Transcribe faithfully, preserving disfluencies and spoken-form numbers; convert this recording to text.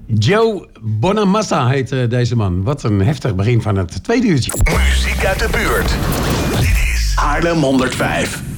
Joe Bonamassa heet uh, deze man. Wat een heftig begin van het tweede uurtje. Muziek uit de buurt. Dit is Haarlem honderdvijf.